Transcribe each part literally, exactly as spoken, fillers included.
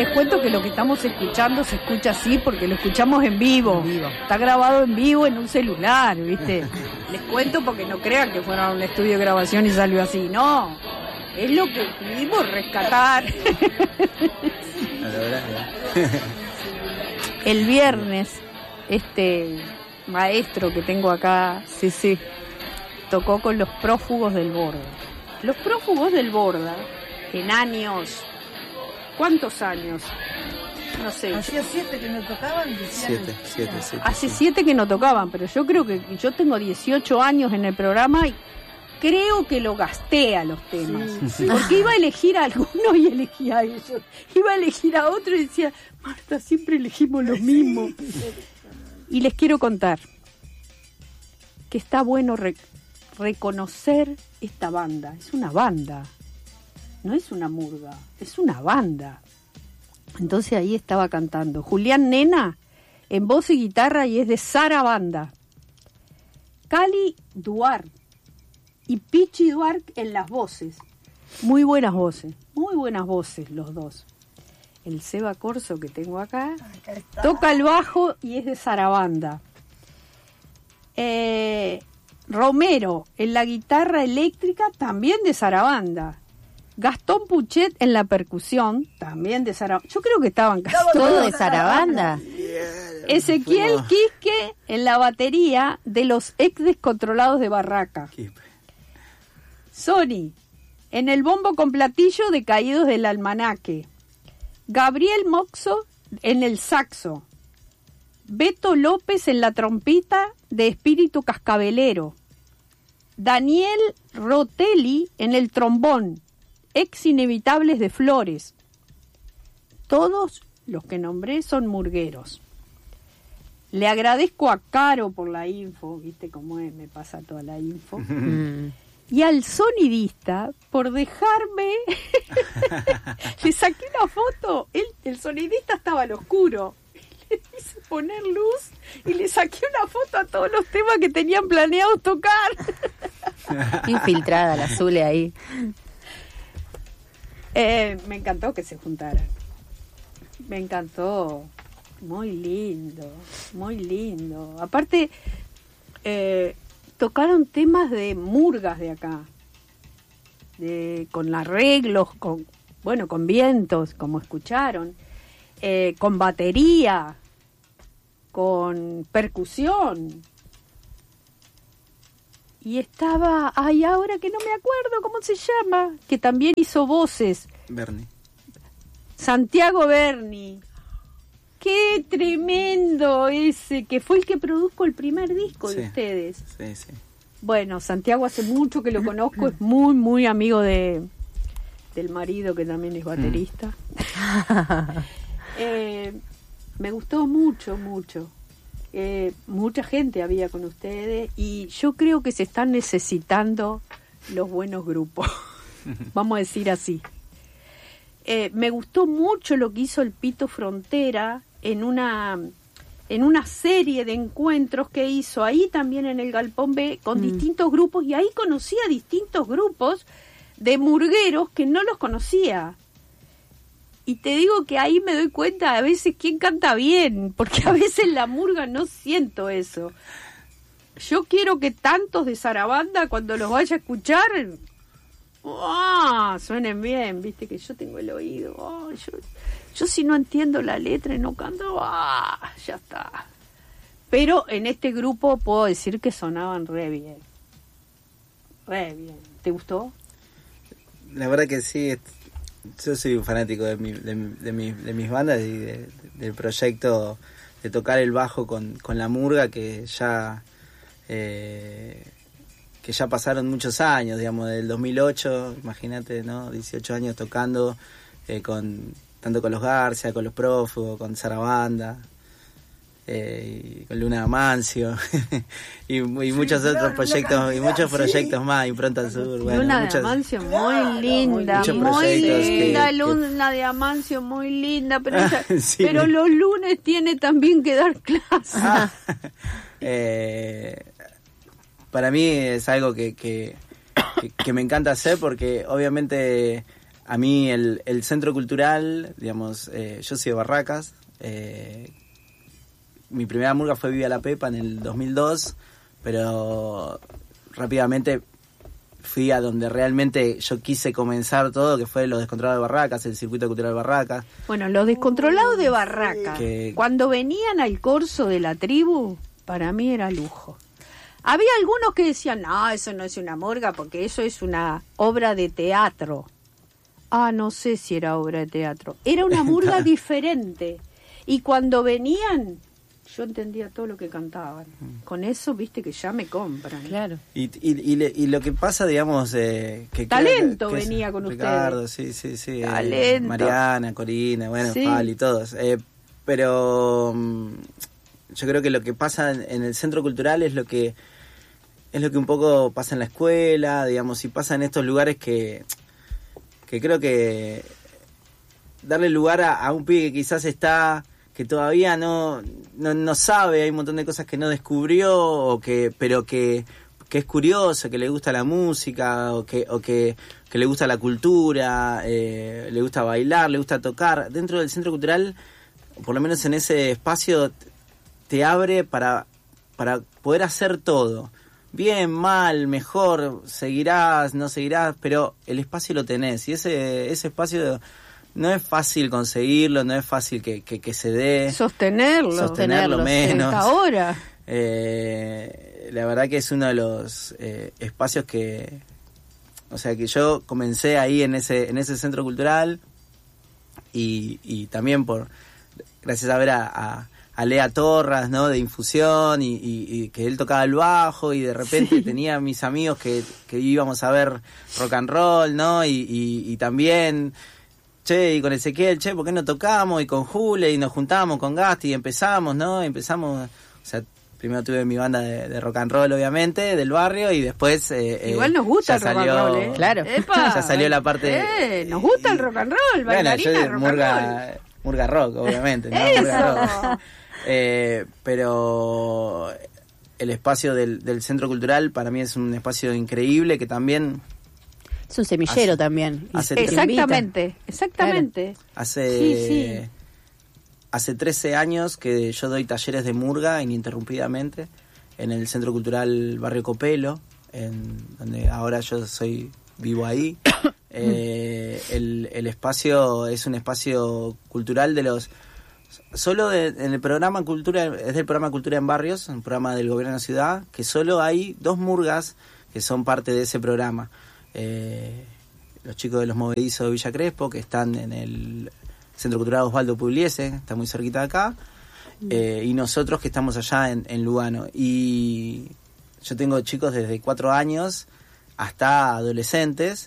les cuento que lo que estamos escuchando se escucha así porque lo escuchamos en vivo. En vivo. Está grabado en vivo en un celular, ¿viste? Les cuento porque no crean que fueron a un estudio de grabación y salió así. No, es lo que pudimos rescatar. El viernes, este maestro que tengo acá, sí, sí, tocó con los prófugos del Borda. Los prófugos del Borda, en años... ¿Cuántos años? No sé. Hacía siete que no tocaban. Siete, siete, siete. Hace siete que no tocaban, pero yo creo que yo tengo dieciocho años en el programa y creo que lo gasté a los temas. Sí, sí. Porque iba a elegir a algunos y elegía a ellos. Iba a elegir a otro y decía, Marta, siempre elegimos los mismos. Y les quiero contar que está bueno re- reconocer esta banda. Es una banda. No es una murga, es una banda. Entonces ahí estaba cantando Julián Nena en voz y guitarra y es de Sara Banda. Cali Duarte y Pichi Duarte en las voces. Muy buenas voces, muy buenas voces los dos. El Seba Corso que tengo acá, acá toca el bajo y es de Sara Banda. Eh, Romero en la guitarra eléctrica también de Sara Banda. Gastón Puchet en la percusión, también de Sarabanda. Yo creo que estaban casi todos de Sarabanda. Ezequiel Quisque en la batería de los ex descontrolados de Barraca. Sony en el bombo con platillo de Caídos del Almanaque. Gabriel Moxo en el saxo. Beto López en la trompita de Espíritu Cascabelero. Daniel Rotelli en el trombón. Ex Inevitables de Flores. Todos los que nombré son murgueros. Le agradezco a Caro por la info, viste cómo es, me pasa toda la info. Y al sonidista por dejarme. Le saqué una foto. El, el sonidista estaba al oscuro. Le hice poner luz y le saqué una foto a todos los temas que tenían planeado tocar. Infiltrada la Zule ahí. Eh, me encantó que se juntaran. Me encantó. Muy lindo, muy lindo. Aparte, eh, tocaron temas de murgas de acá. De, con arreglos, con, bueno, con vientos, como escucharon. Eh, con batería. Con percusión. Y estaba, ay, ahora que no me acuerdo cómo se llama, que también hizo voces. Berni. Santiago Berni. Qué tremendo ese, que fue el que produjo el primer disco sí, de ustedes. Sí, sí. Bueno, Santiago hace mucho que lo conozco, es muy, muy amigo de del marido que también es baterista. Mm. eh, me gustó mucho, mucho. Eh, mucha gente había con ustedes y yo creo que se están necesitando los buenos grupos, vamos a decir así. Eh, me gustó mucho lo que hizo el Pito Frontera en una en una serie de encuentros que hizo ahí también en el Galpón B con mm. distintos grupos, y ahí conocí a distintos grupos de murgueros que no los conocía. Y te digo que ahí me doy cuenta a veces quién canta bien, porque a veces en la murga no siento eso. Yo quiero que tantos de Sarabanda, cuando los vaya a escuchar, ¡oh!, suenen bien, viste que yo tengo el oído. Oh, yo, yo si no entiendo la letra y no canto, ¡ah!, ya está. Pero en este grupo puedo decir que sonaban re bien. Re bien. ¿Te gustó? La verdad que sí. Yo soy un fanático de, mi, de, de, mi, de mis bandas y de, de, del proyecto de tocar el bajo con, con la murga, que ya eh, que ya pasaron muchos años, digamos, del dos mil ocho, imagínate, ¿no? dieciocho años tocando, eh, con tanto con los García, con los Prófugos, con Sarabanda, eh, y con Luna Amancio y, y sí, muchos claro, otros proyectos y muchos sí. proyectos más, y Pronto al Sur, bueno, Luna muchas, de Amancio muy linda, muy linda, que, Luna que... de Amancio muy linda, pero, ella, sí. pero los lunes tiene también que dar clases. Ah, eh, para mí es algo que, que, que, que me encanta hacer, porque obviamente a mí el, el centro cultural, digamos, eh, yo soy de Barracas, eh, mi primera murga fue Viva la Pepa en el dos mil dos, pero rápidamente fui a donde realmente yo quise comenzar todo, que fue Los Descontrolados de Barracas, el Circuito Cultural de Barracas. Bueno, Los Descontrolados de Barracas, que... cuando venían al corso de la tribu, para mí era lujo. Había algunos que decían, no, eso no es una murga porque eso es una obra de teatro. Ah, no sé si era obra de teatro. Era una murga diferente. Y cuando venían, yo entendía todo lo que cantaban. Con eso, viste, que ya me compran. Claro. Y, y, y, le, y lo que pasa, digamos, eh, que... Talento que, que venía es, con Ricardo, ustedes. sí, sí, sí. Talento. Eh, Mariana, Corina, bueno, Sí. Fali, todos. Eh, pero um, yo creo que lo que pasa en, en el centro cultural es lo que es lo que un poco pasa en la escuela, digamos, y pasa en estos lugares que, que creo que darle lugar a, a un pibe que quizás está... que todavía no, no no sabe, hay un montón de cosas que no descubrió, o que pero que, que es curioso, que le gusta la música, o que o que, que le gusta la cultura, eh, le gusta bailar, le gusta tocar. Dentro del centro cultural, por lo menos en ese espacio, te abre para, para poder hacer todo. Bien, mal, mejor, seguirás, no seguirás, pero el espacio lo tenés, y ese, ese espacio... no es fácil conseguirlo, no es fácil que, que, que se dé. Sostenerlo. Sostenerlo menos. Hasta ahora. Eh, la verdad que es uno de los eh, espacios que... O sea, que yo comencé ahí en ese en ese centro cultural y, y también por... Gracias a ver a, a, a Lea Torras, ¿no? De Infusión y, y, y que él tocaba el bajo y de repente sí. Tenía mis amigos que, que íbamos a ver rock and roll, ¿no? Y, y, y también... Che, y con Ezequiel, che, ¿por qué no tocamos? Y con Jule, y nos juntamos con Gasti, y empezamos, ¿no? Empezamos, o sea, primero tuve mi banda de, de rock and roll, obviamente, del barrio, y después... Eh, Igual nos gusta el rock salió, and roll, ¿eh? Claro. Epa, ya salió la parte... Eh, nos gusta y, el rock and roll, bailarina bueno, yo rock murga, and roll. Murga rock, obviamente, ¿no? Eso. Murga rock. Eh, pero el espacio del, del centro cultural para mí es un espacio increíble que también... Es un semillero hace, también. Hace exactamente, exactamente. Claro. Hace, sí, sí. hace trece años que yo doy talleres de murga ininterrumpidamente en el Centro Cultural Barrio Copelo, en donde ahora yo soy vivo ahí. eh, el, el espacio es un espacio cultural de los... Solo de, en el programa Cultura, es del programa Cultura en Barrios, un programa del gobierno de la ciudad, que solo hay dos murgas que son parte de ese programa. Eh, los chicos de los Movedizos de Villa Crespo, que están en el Centro Cultural Osvaldo Pugliese, está muy cerquita de acá, eh, y nosotros que estamos allá en, en Lugano. Y yo tengo chicos desde cuatro años hasta adolescentes,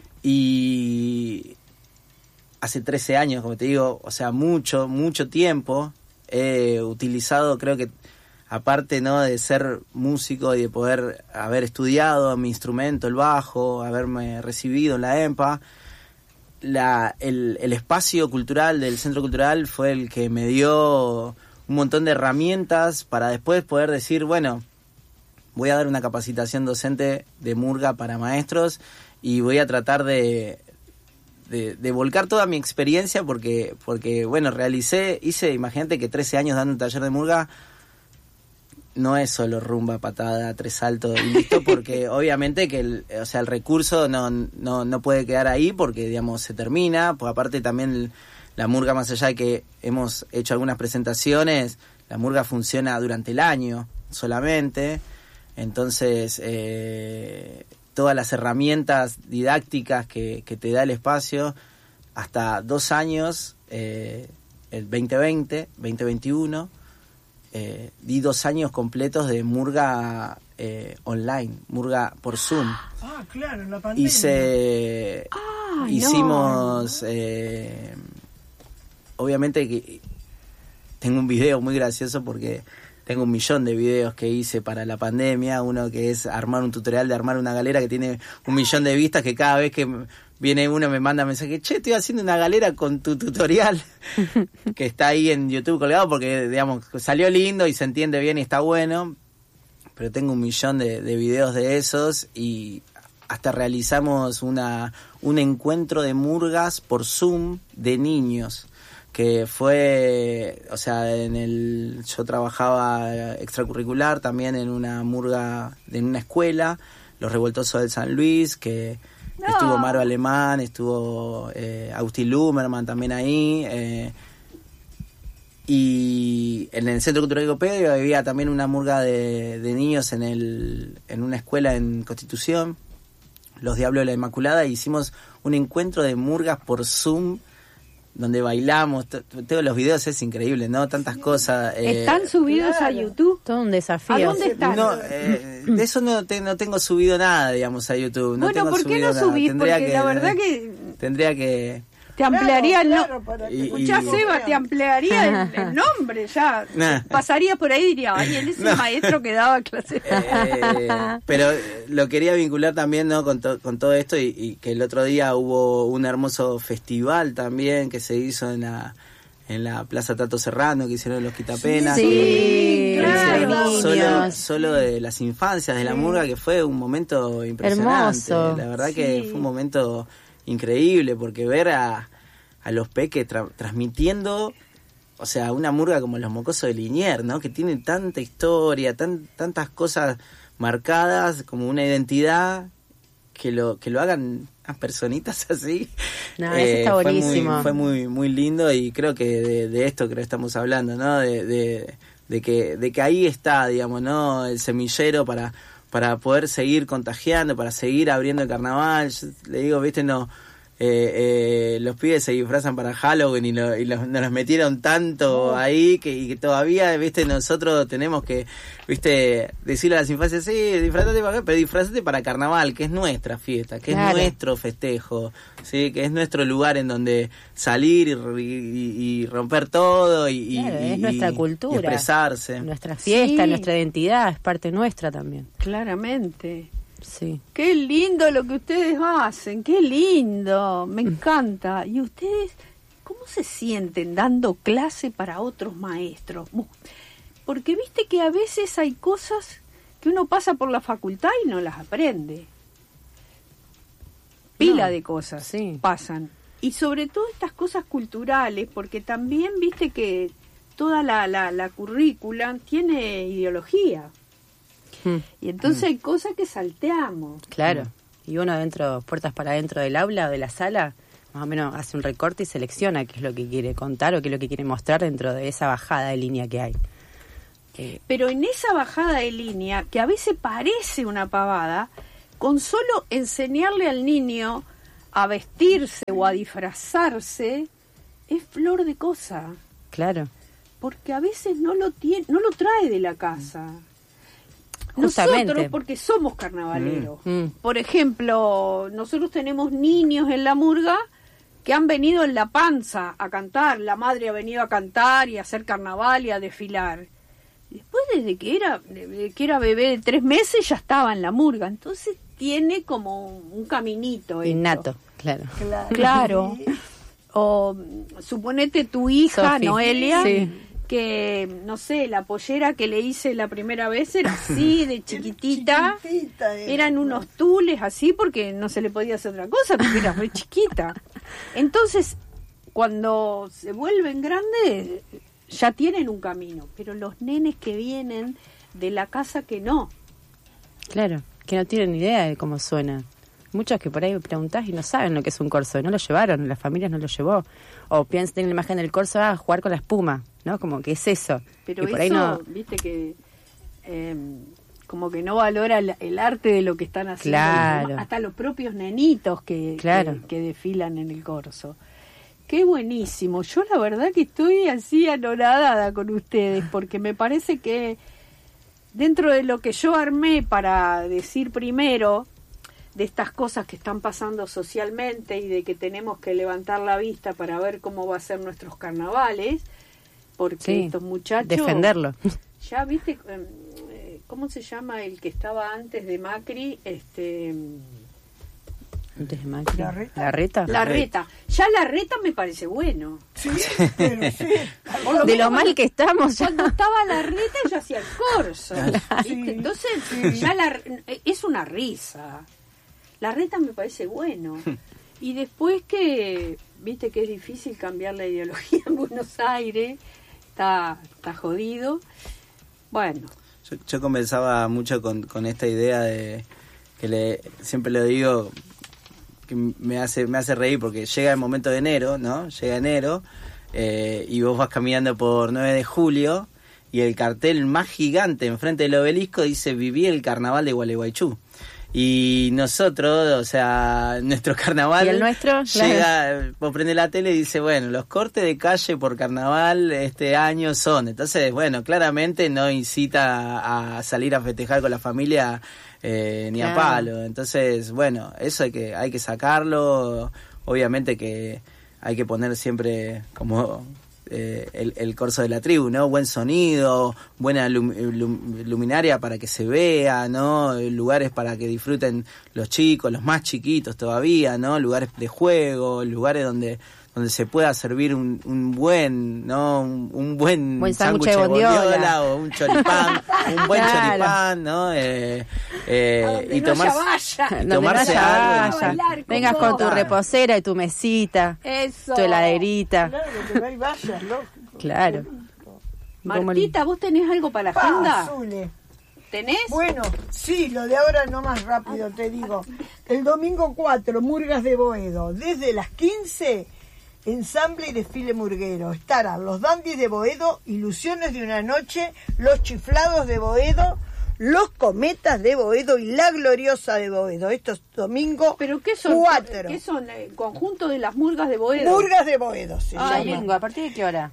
y hace trece años, como te digo, o sea, mucho, mucho tiempo he utilizado, creo que aparte, ¿no?, de ser músico y de poder haber estudiado mi instrumento, el bajo, haberme recibido en la EMPA, la, el, el espacio cultural del Centro Cultural fue el que me dio un montón de herramientas para después poder decir, bueno, voy a dar una capacitación docente de murga para maestros y voy a tratar de... De, de volcar toda mi experiencia porque, porque bueno, realicé, hice, imagínate que trece años dando un taller de murga, no es solo rumba, patada, tres saltos y listo, porque obviamente que el, o sea, el recurso no, no, no puede quedar ahí porque, digamos, se termina, pues aparte también la murga, más allá de que hemos hecho algunas presentaciones, la murga funciona durante el año solamente, entonces eh, todas las herramientas didácticas que, que te da el espacio, hasta dos años, eh, el veinte veinte, veinte veintiuno, Eh, di dos años completos de murga eh, online, murga por Zoom. Ah, claro, en la pandemia. Hice, ah, hicimos, no. eh, obviamente que tengo un video muy gracioso porque tengo un millón de videos que hice para la pandemia, uno que es armar un tutorial de armar una galera que tiene un millón de vistas, que cada vez que viene uno me manda mensaje, che, estoy haciendo una galera con tu tutorial, que está ahí en YouTube colgado porque, digamos, salió lindo y se entiende bien y está bueno, pero tengo un millón de, de videos de esos y hasta realizamos una un encuentro de murgas por Zoom de niños, que fue, o sea, en el yo trabajaba extracurricular también en una murga, en una escuela, Los Revoltosos del San Luis, que no. estuvo Maro Alemán, estuvo eh, Agustín Lumerman también ahí, eh, y en el Centro Cultural Ecopedia había también una murga de, de niños en el en una escuela en Constitución, Los Diablos de la Inmaculada, y hicimos un encuentro de murgas por Zoom, donde bailamos, t- todos los videos, es increíble, ¿no? Tantas cosas. Eh, ¿Están subidos claro. a YouTube? Todo un desafío. ¿A dónde están? No, eh, de eso no, te, no tengo subido nada, digamos, a YouTube. No bueno, tengo ¿por qué no subís? Porque que, la verdad que... Tendría que... Te ampliaría claro, el claro, nombre. Escuchá, y... Seba, te ampliaría el, el nombre ya. Nah. Pasaría por ahí y diría, ay, él es el no. maestro que daba clases. Eh, pero lo quería vincular también, ¿no? con, to- con todo esto, y, y que el otro día hubo un hermoso festival también que se hizo en la en la Plaza Tato Serrano, que hicieron los Quitapenas. Sí, que, claro. que solo, solo de las infancias de la murga, que fue un momento impresionante. Hermoso. La verdad sí. que fue un momento increíble, porque ver a, a los peques tra- transmitiendo, o sea, una murga como Los Mocosos de Liniers, ¿no? Que tiene tanta historia, tan, tantas cosas marcadas, como una identidad, que lo que lo hagan a personitas así. No, eso está fue buenísimo. Muy, fue muy muy lindo, y creo que de, de esto creo que estamos hablando, ¿no? De, de, de que de que ahí está, digamos, ¿no? El semillero para para poder seguir contagiando, para seguir abriendo el carnaval. Yo le digo, viste, no, eh, eh, los pibes se disfrazan para Halloween y, lo, y los, nos los metieron tanto oh. ahí que, y que todavía, viste, nosotros tenemos que, viste, decirle a las infancias, sí, disfrazate para acá, pero disfrazate para carnaval, que es nuestra fiesta, que claro. es nuestro festejo, sí, que es nuestro lugar en donde salir y, y, y romper todo y, claro, y, es nuestra y, cultura, y expresarse. Nuestra fiesta, sí. nuestra identidad, es parte nuestra también. Claramente. Sí. Qué lindo lo que ustedes hacen, qué lindo, me encanta. ¿Y ustedes cómo se sienten dando clase para otros maestros? Porque viste que a veces hay cosas que uno pasa por la facultad y no las aprende. Pila no, de cosas sí. pasan. Y sobre todo estas cosas culturales, porque también viste que toda la, la, la currícula tiene ideología. Y entonces mm. hay cosas que salteamos. Claro, y uno dentro, puertas para adentro del aula o de la sala, más o menos hace un recorte y selecciona qué es lo que quiere contar o qué es lo que quiere mostrar dentro de esa bajada de línea que hay. Eh, Pero en esa bajada de línea, que a veces parece una pavada, con solo enseñarle al niño a vestirse o a disfrazarse, es flor de cosa. Claro. Porque a veces no lo tiene, no lo trae de la casa. Justamente. Nosotros, porque somos carnavaleros. Mm, mm. Por ejemplo, nosotros tenemos niños en la murga que han venido en la panza a cantar. La madre ha venido a cantar y a hacer carnaval y a desfilar. Después, desde que era, desde que era bebé de tres meses, ya estaba en la murga. Entonces tiene como un caminito. Innato, esto. claro. Claro. claro. O suponete tu hija, Sophie. Noelia. Sí. Que, no sé, la pollera que le hice la primera vez era así, de chiquitita. chiquitita era. Eran unos tules así porque no se le podía hacer otra cosa porque era muy chiquita. Entonces, cuando se vuelven grandes, ya tienen un camino. Pero los nenes que vienen de la casa que no. Claro, que no tienen ni idea de cómo suena. Muchos que por ahí preguntás y no saben lo que es un corso, no lo llevaron, las familias no lo llevó. O piensan, tienen la imagen del corso, a ah, jugar con la espuma, ¿no? Como que es eso. Pero y por eso, ahí no... viste que eh, como que no valora el, el arte de lo que están haciendo. Claro. Hasta los propios nenitos que, claro. que, que desfilan en el corso. Qué buenísimo. Yo la verdad que estoy así anoradada con ustedes, porque me parece que dentro de lo que yo armé para decir primero de estas cosas que están pasando socialmente y de que tenemos que levantar la vista para ver cómo va a ser nuestros carnavales, porque sí, estos muchachos... defenderlo. Ya, ¿viste? ¿Cómo se llama el que estaba antes de Macri? Este... ¿Antes de Macri? ¿La Reta? ¿La Reta? La Reta. Ya La Reta me parece bueno. Sí, pero sí. De lo mal que estamos ya. Cuando estaba La Reta yo hacía el corso. Sí, Entonces, sí. ya la, es una risa. La reta me parece bueno. Y después que, viste que es difícil cambiar la ideología en Buenos Aires, está, está jodido. Bueno. Yo, yo conversaba mucho con, con esta idea de que le siempre lo digo, que me hace me hace reír porque llega el momento de enero, ¿no? Llega enero eh, y vos vas caminando por nueve de julio y el cartel más gigante enfrente del obelisco dice viví el carnaval de Gualeguaychú. Y nosotros, o sea, nuestro carnaval... ¿Y el nuestro? Llega, vos prende la tele y dice, bueno, los cortes de calle por carnaval este año son. Entonces, bueno, claramente no incita a salir a festejar con la familia eh, ni claro. a palo. Entonces, bueno, eso hay que hay que sacarlo. Obviamente que hay que poner siempre como... Eh, el, el corso de la tribu, ¿no? Buen sonido, buena lum, lum, luminaria para que se vea, ¿no? Lugares para que disfruten los chicos, los más chiquitos todavía, ¿no? Lugares de juego, lugares donde donde se pueda servir un, un buen, ¿no? Un, un buen, buen sándwich de bondiola o un choripán, un buen claro. choripán, ¿no? Eh, eh, y tomarse, vaya. tomarse algo. Vaya. Con Vengas con tu reposera y tu mesita, Eso. tu heladerita. Claro, que no hay vallas, lógico. Claro. Martita, ¿vos tenés algo para la agenda? Zule. ¿Tenés? Bueno, sí, lo de ahora no más rápido, te digo. El domingo cuatro, Murgas de Boedo, desde las quince... ensamble y desfile murguero. Estarán los dandis de Boedo, Ilusiones de una noche, los chiflados de Boedo, los cometas de Boedo y la gloriosa de Boedo. Esto es domingo ¿Pero qué son? cuatro. ¿Qué son? ¿El conjunto de las murgas de Boedo? Murgas de Boedo, se ah, llama. Domingo, ¿a partir de qué hora?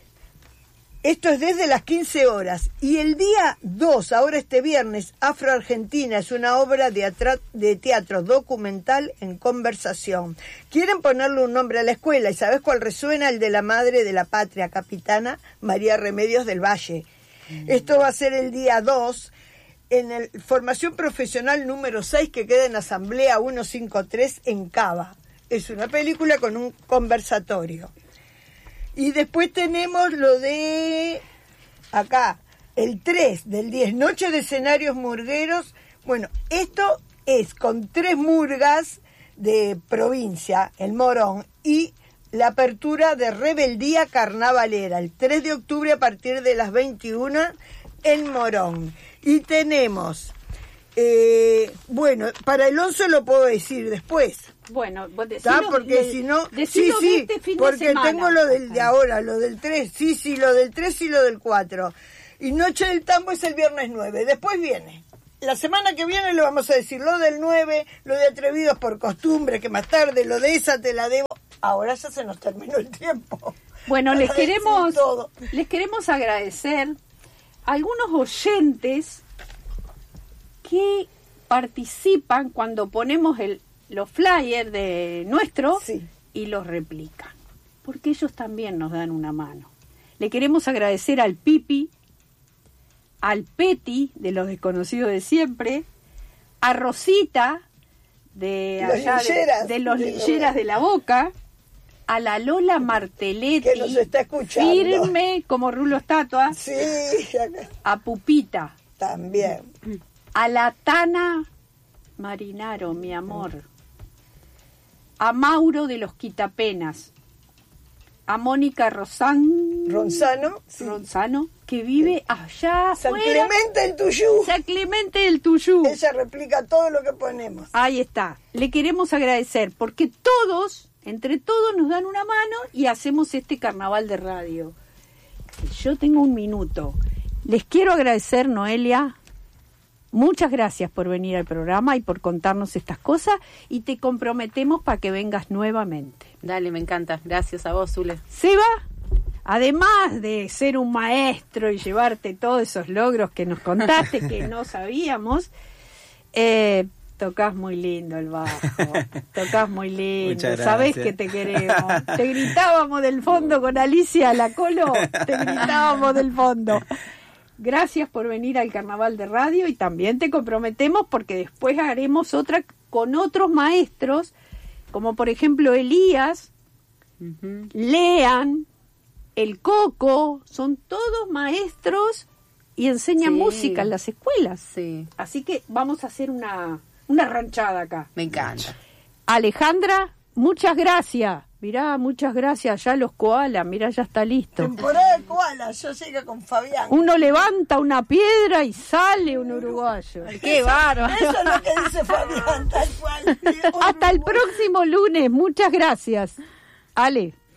Esto es desde las quince horas. Y el día dos, ahora este viernes, Afro-Argentina, es una obra de, atra- de teatro documental en conversación. Quieren ponerle un nombre a la escuela, y ¿sabés cuál resuena? El de la madre de la patria, capitana María Remedios del Valle. Mm. Esto va a ser el día dos, en el Formación Profesional número seis, que queda en Asamblea ciento cincuenta y tres en Cava. Es una película con un conversatorio. Y después tenemos lo de, acá, el tres del diez, Noche de Escenarios Murgueros. Bueno, esto es con tres murgas de provincia, el Morón, y la apertura de Rebeldía Carnavalera, el tres de octubre a partir de las veintiuna en Morón. Y tenemos, eh, bueno, para el once lo puedo decir después. Bueno, vos decilo, porque le, si no, sí, sí, este fin porque de semana. tengo lo del de ahora, lo del tres, sí, sí, lo del tres y lo del cuatro. Y Noche del Tambo es el viernes nueve, después viene. La semana que viene le vamos a decir lo del nueve, lo de Atrevidos por Costumbre, que más tarde, lo de Esa te la debo. Ahora ya se nos terminó el tiempo. Bueno, les queremos, les queremos agradecer a algunos oyentes que participan cuando ponemos el los flyers de nuestro sí. y los replican, porque ellos también nos dan una mano. Le queremos agradecer al Pipi, al Peti de los Desconocidos de Siempre, a Rosita de los allá lilleras, de, de los de lilleras de la Boca, a la Lola Martelletti, que nos está escuchando, firme como rulo estatua, sí, a Pupita también, a la Tana Marinaro, mi amor, a Mauro de los Quitapenas, a Mónica Rosan... Ronzano, sí. Ronzano, que vive allá San afuera. Clemente del Tuyú. San Clemente del Tuyú. Ella replica todo lo que ponemos. Ahí está. Le queremos agradecer porque todos, entre todos, nos dan una mano y hacemos este carnaval de radio. Yo tengo un minuto. Les quiero agradecer, Noelia. Muchas gracias por venir al programa y por contarnos estas cosas, y te comprometemos para que vengas nuevamente. Dale, me encanta. Gracias a vos, Zule. Seba, además de ser un maestro y llevarte todos esos logros que nos contaste que no sabíamos, eh, tocas muy lindo el bajo, tocas muy lindo, sabés que te queremos. Te gritábamos del fondo con Alicia la Colo, te gritábamos del fondo. Gracias por venir al Carnaval de Radio, y también te comprometemos porque después haremos otra con otros maestros, como por ejemplo Elías, uh-huh. Lean, el Coco, son todos maestros y enseñan sí. música en las escuelas. Sí. Así que vamos a hacer una una ranchada acá. Me encanta. Alejandra, muchas gracias. Mirá, muchas gracias. Ya los koalas, mirá, ya está listo. Temporada de koalas, yo sigo con Fabián. Uno levanta una piedra y sale un uruguayo. ¡Qué bárbaro! Eso es lo que dice Fabián, tal cual. Hasta el próximo lunes. Muchas gracias. Ale.